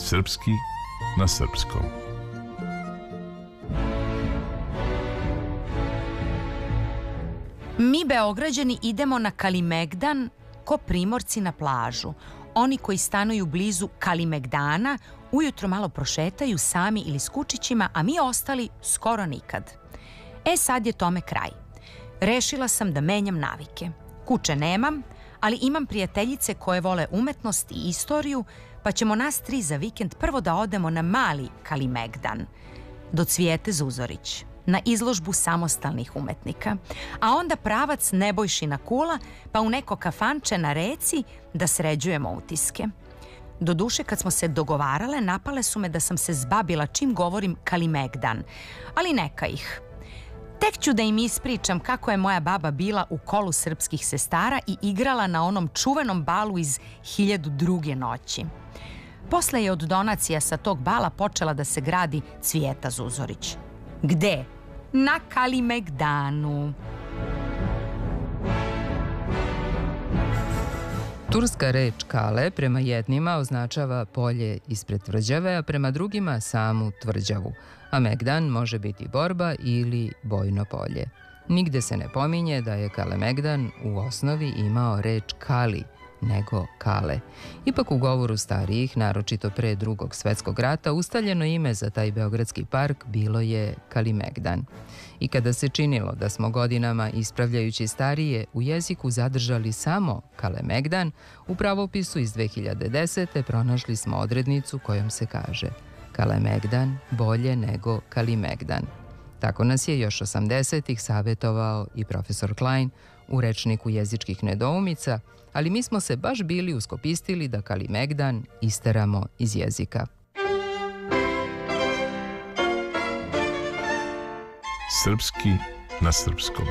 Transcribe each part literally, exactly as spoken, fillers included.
Srpski na srpskom. Mi Beograđani idemo na Kalimegdan ko Primorci na plažu. Oni koji stanuju blizu Kalimegdana ujutro malo prošetaju sami ili s kučićima, a mi ostali skoro nikad. E sad je tome kraj. Rešila sam da menjam navike. Kuće nemam, ali imam prijateljice koje vole umetnost i istoriju, pa ćemo nas tri za vikend prvo da odemo na mali Kalimegdan, do Cvijete Zuzorić, na izložbu samostalnih umetnika, a onda pravac Nebojšina kula, pa u neko kafanče na reci da sređujemo utiske. Doduše, kad smo se dogovarale, napale su me da sam se zbabila čim govorim Kalimegdan, ali neka ih. Tek ću da im ispričam kako je moja baba bila u kolu srpskih sestara i igrala na onom čuvenom balu iz hiljadu druge noći. Posle je od donacija sa tog bala počela da se gradi Cvijeta Zuzorić. Gde? Na Kalimegdanu. Turska reč kale prema jednima označava polje ispred tvrđave, a prema drugima samu tvrđavu, a Megdan može biti borba ili bojno polje. Nigde se ne pominje da je Kalemegdan u osnovi imao reč kali, nego kale. Ipak u govoru starijih, naročito pre Drugog svetskog rata, ustaljeno ime za taj beogradski park bilo je Kalimegdan. I kada se činilo da smo godinama, ispravljajući starije, u jeziku zadržali samo Kalemegdan, u pravopisu iz dve hiljade desete. pronašli smo odrednicu kojom se kaže Kalemegdan bolje nego Kalimegdan. Tako nas je još osamdesetih savetovao i profesor Klein u rečniku jezičkih nedoumica, ali mi smo se baš bili uskopistili da Kalimegdan isteramo iz jezika. Srpski na srpskom.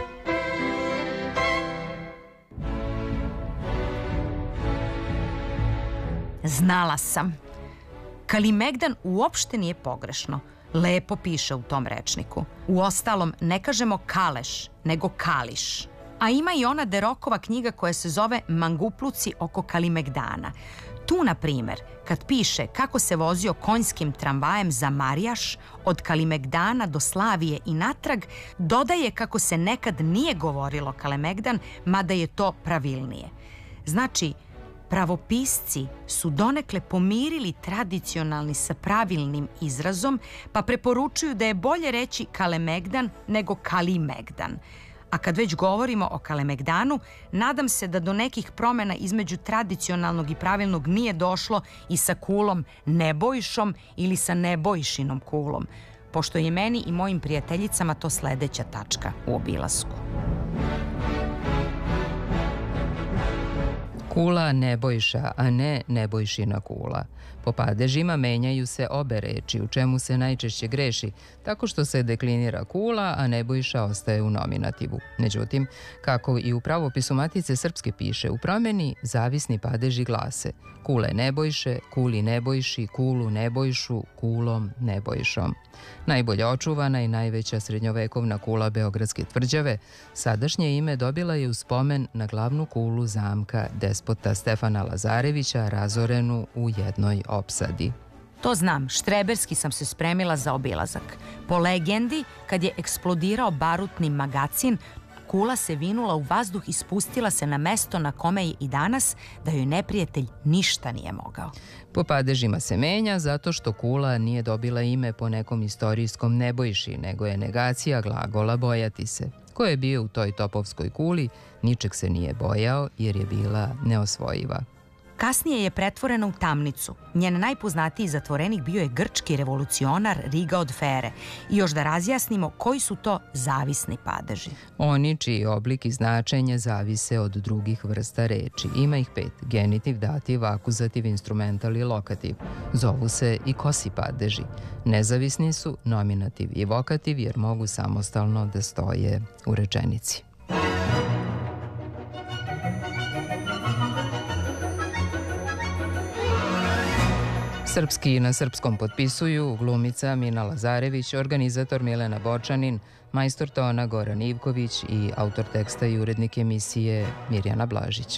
Znala sam. Kalimegdan uopšte nije pogrešno. Lepo piše u tom rečniku. Uostalom, ne kažemo kaleš, nego kališ. A ima i ona Derokova knjiga koja se zove Mangupluci oko Kalimegdana. Tu, na primer, kad piše kako se vozio konjskim tramvajem za Marijaš od Kalimegdana do Slavije i natrag, dodaje kako se nekad nije govorilo Kalemegdan, mada je to pravilnije. Znači, pravopisci su donekle pomirili tradicionalni sa pravilnim izrazom, pa preporučuju da je bolje reći Kalemegdan nego Kalimegdan. A kad već govorimo o Kalemegdanu, nadam se da do nekih promjena između tradicionalnog i pravilnog nije došlo i sa kulom Nebojšom ili sa Nebojšinom kulom, pošto je meni i mojim prijateljicama to sledeća tačka u obilasku. Kula Nebojša, a ne Nebojšina kula. Po padežima menjaju se obe reči, u čemu se najčešće greši, tako što se deklinira kula, a Nebojša ostaje u nominativu. Međutim, kako i u pravopisu Matice Srpske piše, u promjeni zavisni padeži glase kule Nebojše, kuli Nebojši, kulu Nebojšu, kulom Nebojšom. Najbolje očuvana i najveća srednjovekovna kula Beogradske tvrđave, sadašnje ime dobila je u spomen na glavnu kulu zamka despota Stefana Lazarevića, razorenu u jednoj opsadi. To znam, štreberski sam se spremila za obilazak. Po legendi, kad je eksplodirao barutni magacin, kula se vinula u vazduh i spustila se na mesto na kome je i danas, da joj neprijatelj ništa nije mogao. Po padežima se menja zato što kula nije dobila ime po nekom istorijskom Nebojši, nego je negacija glagola bojati se. Ko je bio u toj topovskoj kuli, ničeg se nije bojao jer je bila neosvojiva. Kasnije je pretvorena u tamnicu. Njen najpoznatiji zatvorenik bio je grčki revolucionar Riga od Fere. I još da razjasnimo koji su to zavisni padeži. Oni čiji oblik i značenje zavise od drugih vrsta reči. Ima ih pet: genitiv, dativ, akuzativ, instrumental i lokativ. Zovu se i kosi padeži. Nezavisni su nominativ i vokativ jer mogu samostalno da stoje u rečenici. Srpski na srpskom potpisuju glumica Mina Lazarević, organizator Milena Bočanin, majstor tona Goran Ivković i autor teksta i urednik emisije Mirjana Blažić.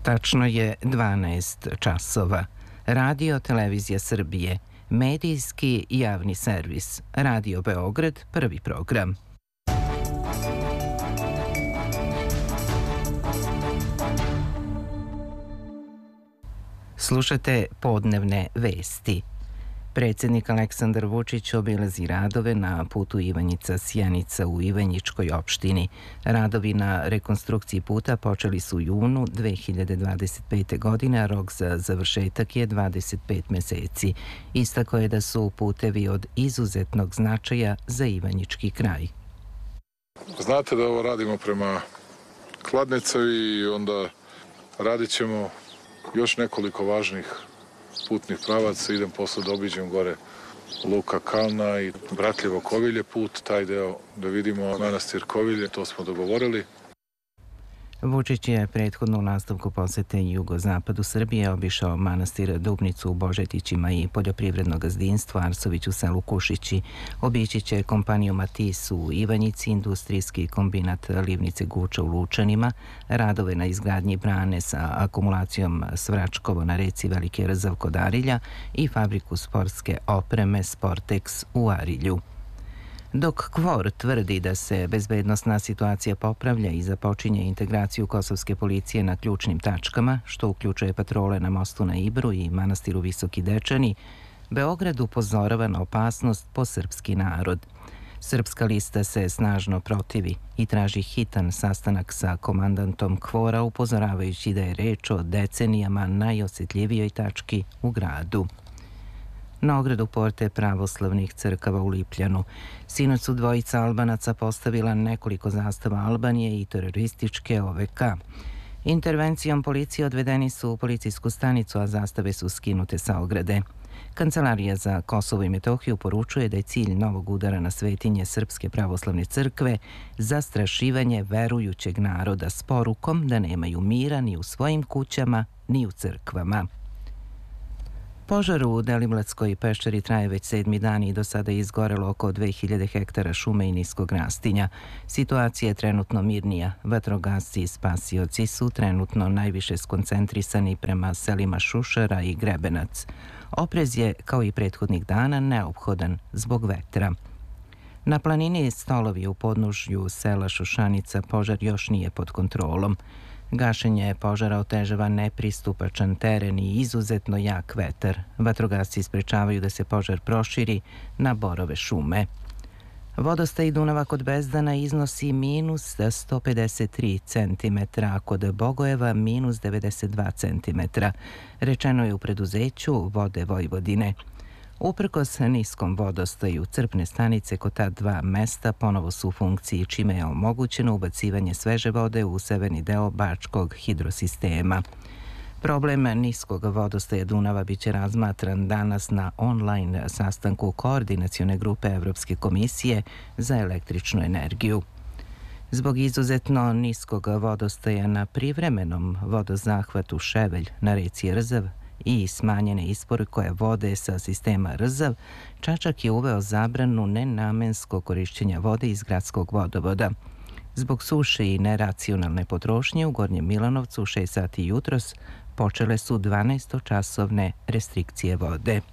Tačno je dvanaest časova. Radio Televizija Srbije, medijski javni servis. Radio Beograd, prvi program. Slušate podnevne vesti. Predsjednik Aleksandar Vučić obilazi radove na putu Ivanjica-Sjenica u Ivanjičkoj opštini. Radovi na rekonstrukciji puta počeli su u junu dve hiljade dvadeset pete. godine, a rok za završetak je dvadeset pet meseci. Istako je da su putevi od izuzetnog značaja za Ivanjički kraj. Znate da ovo radimo prema Kladnicevi i onda radit ćemo još nekoliko važnih putnih pravaca. Idem posle da obiđem gore Luka Kalna i Bratljevo Kovilje put, taj deo da vidimo manastir Kovilje, to smo dogovorili. Vučić je prethodno u nastavku posete jugozapadu Srbije obišao manastir Dubnicu u Božetićima i poljoprivredno gazdinstvo Arsović u selu Kušići. Obići će kompaniju Matis u Ivanjici, industrijski kombinat Livnice Guča u Lučanima, radove na izgradnji brane sa akumulacijom Svračkovo na reci Veliki Rzav kod Arilja i fabriku sportske opreme Sportex u Arilju. Dok KFOR tvrdi da se bezbednosna situacija popravlja i započinje integraciju kosovske policije na ključnim tačkama, što uključuje patrole na mostu na Ibru i manastiru Visoki Dečani, Beograd upozorava na opasnost po srpski narod. Srpska lista se snažno protivi i traži hitan sastanak sa komandantom KFOR-a, upozoravajući da je reč o decenijama najosjetljivijoj tački u gradu. Na ogradu porte pravoslavnih crkava u Lipljanu. Sinoć su dvojica Albanaca postavila nekoliko zastava Albanije i terorističke O V K. Intervencijom policije odvedeni su u policijsku stanicu, a zastave su skinute sa ograde. Kancelarija za Kosovo i Metohiju poručuje da je cilj novog udara na svetinje Srpske pravoslavne crkve zastrašivanje verujućeg naroda s porukom da nemaju mira ni u svojim kućama, ni u crkvama. Požar u Deliblatskoj peščari traje već sedmi dan i do sada je izgorelo oko dve hiljade hektara šume i niskog rastinja. Situacija je trenutno mirnija. Vatrogasci i spasioci su trenutno najviše skoncentrisani prema selima Šušara i Grebenac. Oprez je, kao i prethodnih dana, neophodan zbog vetra. Na planini Stolovi u podnožju sela Šušanjica požar još nije pod kontrolom. Gašenje požara otežava nepristupačan teren i izuzetno jak vetar. Vatrogasci sprečavaju da se požar proširi na borove šume. Vodostaj Dunava kod Bezdana iznosi minus sto pedeset tri centimetra, a kod Bogojeva minus devedeset dva centimetra. Rečeno je u preduzeću Vode Vojvodine. Uprkos niskom vodostaju, crpne stanice kod ta dva mesta ponovo su u funkciji, čime je omogućeno ubacivanje sveže vode u severni deo Bačkog hidrosistema. Problem niskog vodostaja Dunava biće razmatran danas na online sastanku Koordinacione grupe Evropske komisije za električnu energiju. Zbog izuzetno niskog vodostaja na privremenom vodozahvatu Ševelj na reci Rzav i smanjene isporuke vode sa sistema Rzav, Čačak je uveo zabranu nenamenskog korišćenja vode iz gradskog vodovoda. Zbog suše i neracionalne potrošnje u Gornjem Milanovcu u šest sati jutros počele su dvanaestočasovne restrikcije vode.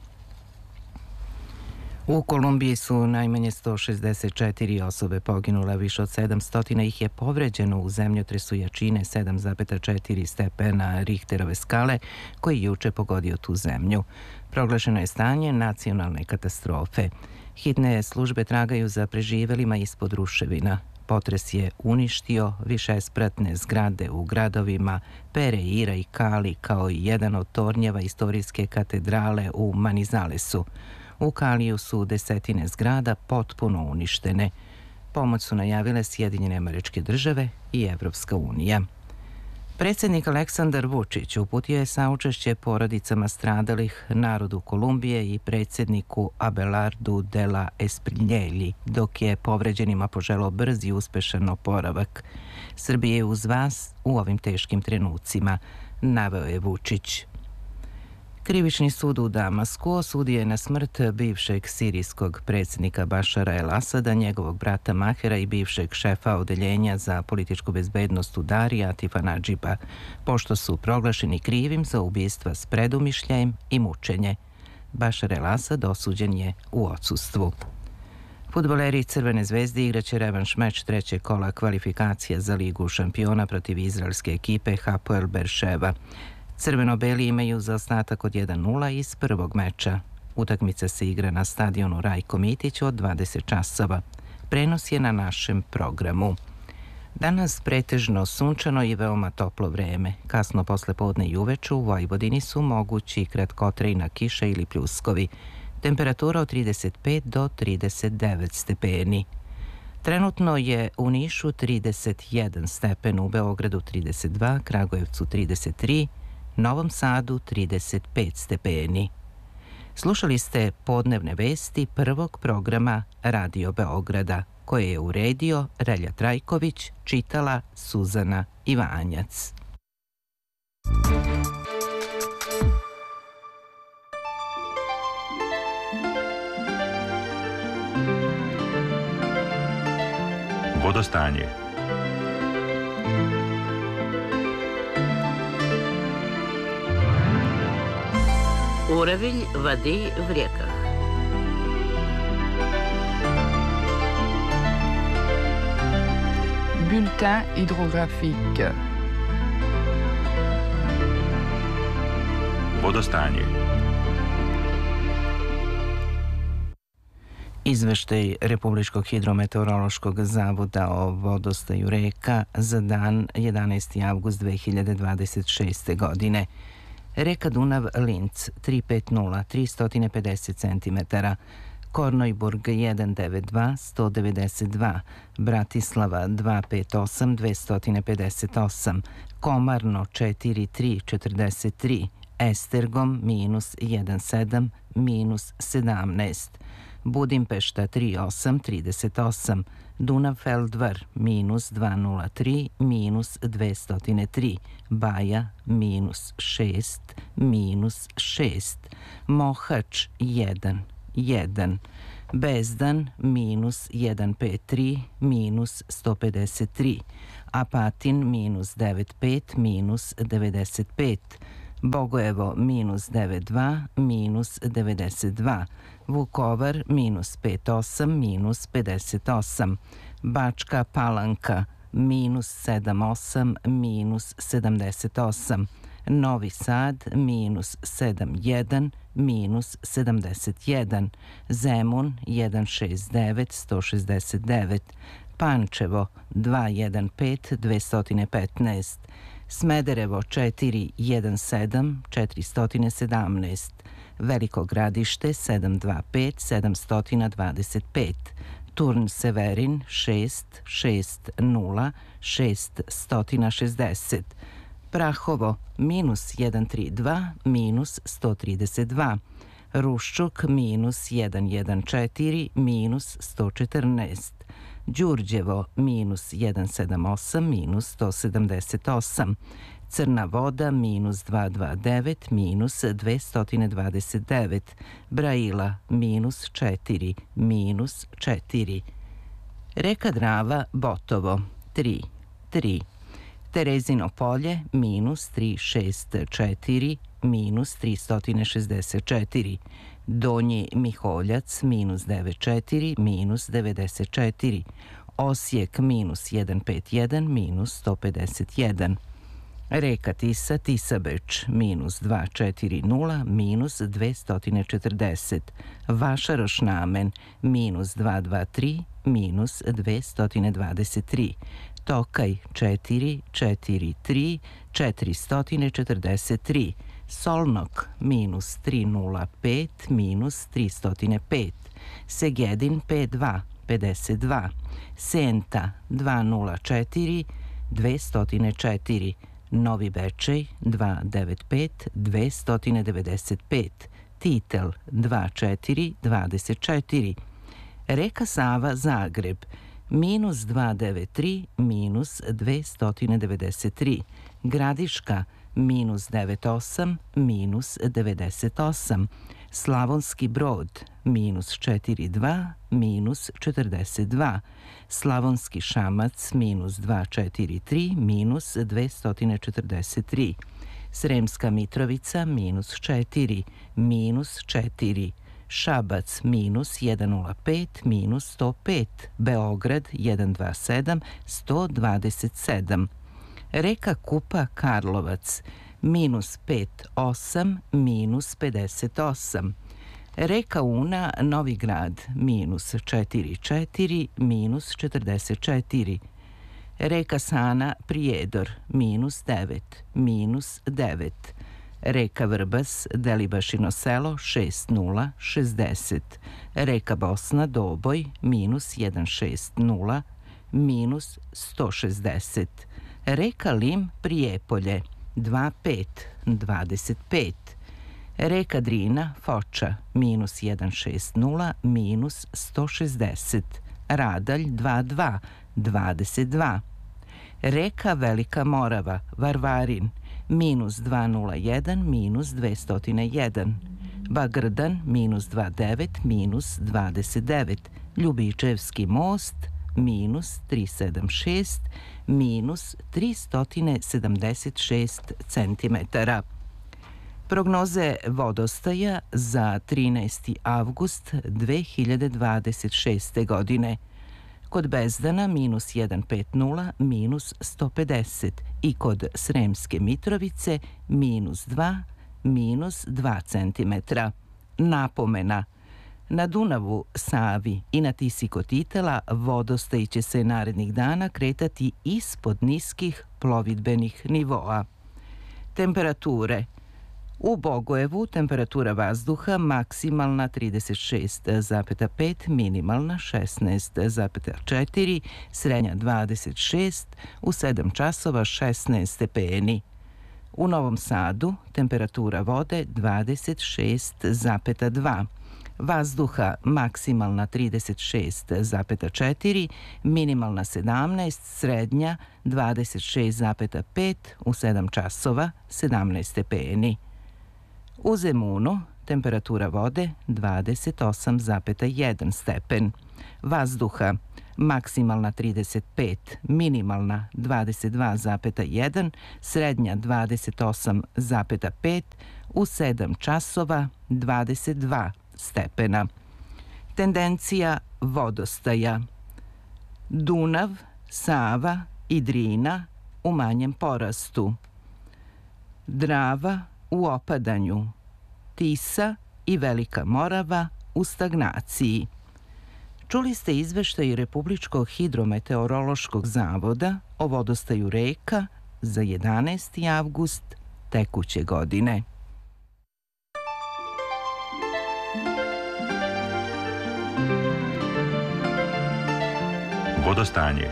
U Kolumbiji su najmanje sto šezdeset četiri osobe poginule, više od sedamsto ih je povređeno u zemljotresu jačine sedam zarez četiri stepena Richterove skale koji je juče pogodio tu zemlju. Proglašeno je stanje nacionalne katastrofe. Hitne službe tragaju za preživelima ispod ruševina. Potres je uništio višespratne zgrade u gradovima Pereira i Cali, kao i jedan od tornjeva istorijske katedrale u Manizalesu. U Kaliju su desetine zgrada potpuno uništene. Pomoć su najavile Sjedinjene Američke Države i Evropska unija. Predsjednik Aleksandar Vučić uputio je saučešće porodicama stradalih, narodu Kolumbije i predsjedniku Abelardu de la Esprignelli, dok je povređenima poželao brz i uspešan oporavak. Srbija je uz vas u ovim teškim trenucima, naveo je Vučić. Krivični sud u Damasku osudio je na smrt bivšeg sirijskog predsjednika Bašara el-Asada, njegovog brata Mahera i bivšeg šefa odeljenja za političku bezbednost u Dari Atifa Nadžiba, pošto su proglašeni krivim za ubistva s predumišljajem i mučenje. Bašar el-Asad osuđen je u odsustvu. Fudbaleri Crvene zvezde igraće revanš meč trećeg kola kvalifikacija za Ligu šampiona protiv izraelske ekipe Hapoel Berševa. Crveno-beli imaju zaostatak od jedan nula iz prvog meča. Utakmica se igra na stadionu Rajko Mitić od dvadeset časova. Prenos je na našem programu. Danas pretežno sunčano i veoma toplo vreme. Kasno posle podne i uveče u Vojvodini su mogući kratkotrajna kiša ili pljuskovi. Temperatura od trideset pet do trideset devet stepeni. Trenutno je u Nišu trideset jedan stepen, u Beogradu trideset dva, Kragujevcu trideset tri, Novom Sadu trideset pet stepeni. Slušali ste podnevne vesti prvog programa Radio Beograda, koje je uredio Relja Trajković, čitala Suzana Ivanjac. Vodostanje. Уровень воды в реках. Bulletin hydrographique. Vodostanje. Izveštaj Republičkog hidrometeorološkog zavoda o vodostaju reka za dan jedanaesti avgust dve hiljade dvadeset šeste. godine. Reka Dunav Linc tri pedeset, tristo pedeset centimetara, Kornojburg sedamsto devedeset dva, sto devedeset dva, Bratislava dvesta pedeset osam, dvesta pedeset osam, Komarno četiri tri četrdeset tri, Estergom minus jedan sedam, minus sedamnaest, Budimpešta tri osam, trideset osam, Dunav-Feldvar minus dvesta tri, minus dvesta tri, Baja minus šest, minus šest, Mohač jedan, jedan, Bezdan minus jedan pedeset tri, minus sto pedeset tri, Apatin minus devedeset pet, minus devedeset pet, Bogojevo minus devedeset dva, minus devedeset dva, Vukovar minus pedeset osam, minus pedeset osam, Bačka Palanka minus sedamdeset osam, minus sedamdeset osam, Novi Sad minus sedamdeset jedan, minus sedamdeset jedan, Zemun jedan šezdeset devet, sto šezdeset devet, Pančevo dvesta pet, dvesta petnaest, Smederevo četiri jedan sedam, četiristo sedamnaest, Veliko Gradište sedamsto dvadeset pet, sedamsto dvadeset pet, Turn Severin šest šezdeset, šesto šezdeset, Prahovo minus sto trideset dva, minus sto trideset dva, Ruščuk minus sto četrnaest, minus sto četrnaest, Đurđevo minus sto sedamdeset osam, minus sto sedamdeset osam, Crna Voda minus dvesta dvadeset devet, minus dvesta dvadeset devet, Braila minus četiri, minus četiri, Reka Drava Botovo tri, tri, Terezino Polje minus tristo šezdeset četiri, minus tristo šezdeset četiri, Donji Miholjac minus devedeset četiri, minus devedeset četiri, Osijek minus sto pedeset jedan, minus sto pedeset jedan, Reka Tisa, Tisabeč minus dvesta četrdeset, minus dvesta četrdeset, Vašaroš Namen minus dvesta dvadeset tri, minus dvesta dvadeset tri, Tokaj četiri četrdeset tri, četiristo četrdeset tri, Solnok minus tristo pet, minus tristo pet, Segedin pedeset dva, pedeset dva, Senta dvesta četiri, dvesta četiri, Novi Bečej dvesta devedeset pet, dvesta devedeset pet, Titel dvadeset četiri, dvadeset četiri, Reka Sava Zagreb minus dvesta devedeset tri, minus dvesta devedeset tri, Gradiška minus devedeset osam, minus devedeset osam. Slavonski Brod, minus četrdeset dva, minus četrdeset dva. Slavonski Šamac, minus dvesta četrdeset tri, minus dvesta četrdeset tri. Sremska Mitrovica, minus četiri, minus četiri. Šabac, minus sto pet, minus sto pet. Beograd, sto dvadeset sedam, sto dvadeset sedam. Reka Kupa Karlovac, minus pedeset osam, minus pedeset osam. Reka Una Novi Grad, minus četrdeset četiri, minus četrdeset četiri. Reka Sana Prijedor, minus devet, minus devet. Reka Vrbas Delibašino selo, šezdeset, šezdeset. Reka Bosna Doboj, minus sto šezdeset, minus sto šezdeset. Reka Lim Prijepolje, dvadeset pet, dvadeset pet. Reka Drina Foča, minus sto šezdeset, minus sto šezdeset. Radalj dvadeset dva, dvadeset dva. Reka Velika Morava, Varvarin, minus dvesta jedan, minus dvesta jedan. Bagrdan, minus dvadeset devet, minus dvadeset devet. Ljubičevski most, minus tristo sedamdeset šest, minus tristo sedamdeset šest centimetara. Prognoze vodostaja za trinaesti avgust dve hiljade dvadeset šeste. godine. Kod Bezdana minus sto pedeset, minus sto pedeset i kod Sremske Mitrovice minus dva, minus dva centimetra. Napomena. Na Dunavu, Savi i na Tisi kod Titela vodostaj će se narednih dana kretati ispod niskih plovidbenih nivoa. Temperature. U Bogojevu temperatura vazduha maksimalna trideset šest zarez pet, minimalna šesnaest zarez četiri, srednja dvadeset šest, u sedam časova šesnaest stepeni. U Novom Sadu temperatura vode dvadeset šest zarez dva, vazduha maksimalna trideset šest zarez četiri, minimalna sedamnaest, srednja dvadeset šest zarez pet, u sedam časova sedamnaest stepeni. U Zemunu temperatura vode dvadeset osam zarez jedan stepen, vazduha maksimalna trideset pet, minimalna dvadeset dva zarez jedan, srednja dvadeset osam zarez pet, u sedam časova dvadeset dva stepena. Tendencija vodostaja. Dunav, Sava i Drina u manjem porastu. Drava u opadanju. Tisa i Velika Morava u stagnaciji. Čuli ste izveštaj Republičkog hidrometeorološkog zavoda o vodostaju reka za jedanaesti avgust tekuće godine. Vodostanje.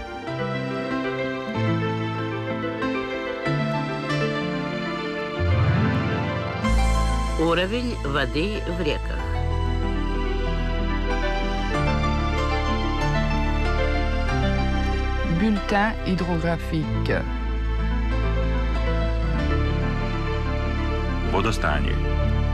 Уровень воды в реках. Bulletin hydrographique. Vodostanje.